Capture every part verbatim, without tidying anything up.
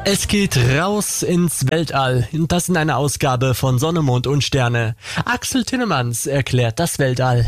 Es geht raus ins Weltall. Das in einer Ausgabe von Sonne, Mond und Sterne. Axel Tinnemanns erklärt das Weltall.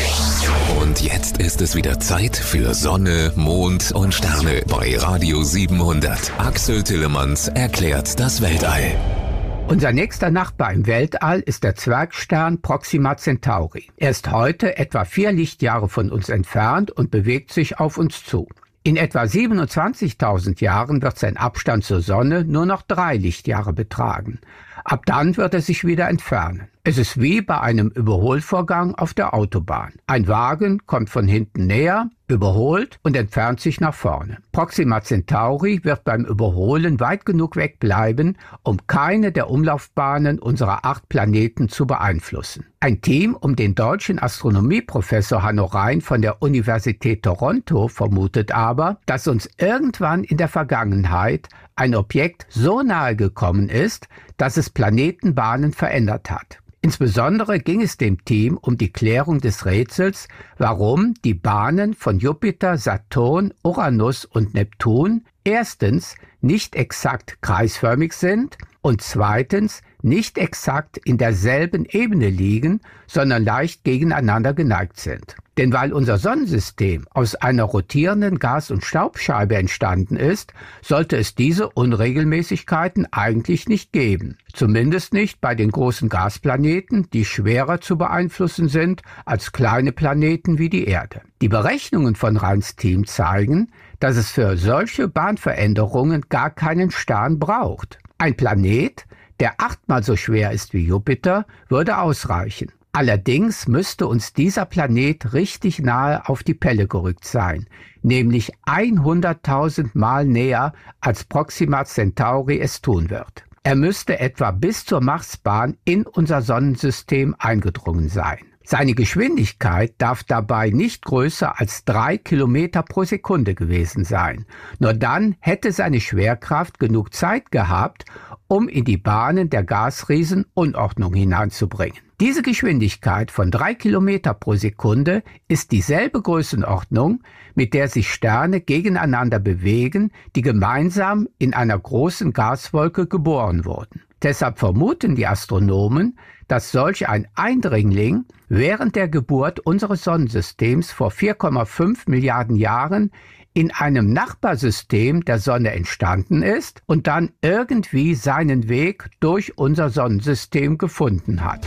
Und jetzt ist es wieder Zeit für Sonne, Mond und Sterne bei Radio siebenhundert. Axel Tinnemanns erklärt das Weltall. Unser nächster Nachbar im Weltall ist der Zwergstern Proxima Centauri. Er ist heute etwa vier Lichtjahre von uns entfernt und bewegt sich auf uns zu. In etwa siebenundzwanzigtausend Jahren wird sein Abstand zur Sonne nur noch drei Lichtjahre betragen. Ab dann wird er sich wieder entfernen. Es ist wie bei einem Überholvorgang auf der Autobahn. Ein Wagen kommt von hinten näher, überholt und entfernt sich nach vorne. Proxima Centauri wird beim Überholen weit genug wegbleiben, um keine der Umlaufbahnen unserer acht Planeten zu beeinflussen. Ein Team um den deutschen Astronomieprofessor Hanno Rein von der Universität Toronto vermutet aber, dass uns irgendwann in der Vergangenheit ein Objekt so nahe gekommen ist, dass es Planetenbahnen verändert hat. Insbesondere ging es dem Team um die Klärung des Rätsels, warum die Bahnen von Jupiter, Saturn, Uranus und Neptun erstens nicht exakt kreisförmig sind und zweitens nicht exakt in derselben Ebene liegen, sondern leicht gegeneinander geneigt sind. Denn weil unser Sonnensystem aus einer rotierenden Gas- und Staubscheibe entstanden ist, sollte es diese Unregelmäßigkeiten eigentlich nicht geben. Zumindest nicht bei den großen Gasplaneten, die schwerer zu beeinflussen sind als kleine Planeten wie die Erde. Die Berechnungen von Reins Team zeigen, dass es für solche Bahnveränderungen gar keinen Stern braucht. Ein Planet, der achtmal so schwer ist wie Jupiter, würde ausreichen. Allerdings müsste uns dieser Planet richtig nahe auf die Pelle gerückt sein, nämlich hunderttausend Mal näher, als Proxima Centauri es tun wird. Er müsste etwa bis zur Marsbahn in unser Sonnensystem eingedrungen sein. Seine Geschwindigkeit darf dabei nicht größer als drei Kilometer pro Sekunde gewesen sein. Nur dann hätte seine Schwerkraft genug Zeit gehabt, um in die Bahnen der Gasriesen Unordnung hineinzubringen. Diese Geschwindigkeit von drei Kilometer pro Sekunde ist dieselbe Größenordnung, mit der sich Sterne gegeneinander bewegen, die gemeinsam in einer großen Gaswolke geboren wurden. Deshalb vermuten die Astronomen, dass solch ein Eindringling während der Geburt unseres Sonnensystems vor vier Komma fünf Milliarden Jahren in einem Nachbarsystem der Sonne entstanden ist und dann irgendwie seinen Weg durch unser Sonnensystem gefunden hat.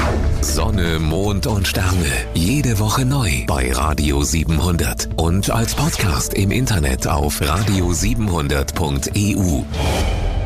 Sonne, Mond und Sterne. Jede Woche neu bei Radio siebenhundert und als Podcast im Internet auf radio siebenhundert punkt e u.